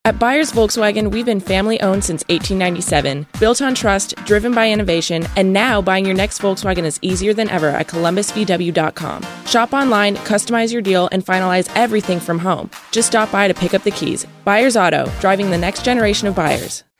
At Byers Volkswagen, we've been family-owned since 1897, built on trust, driven by innovation, and now buying your next Volkswagen is easier than ever at columbusvw.com. Shop online, customize your deal, and finalize everything from home. Just stop by to pick up the keys. Byers Auto, driving the next generation of buyers.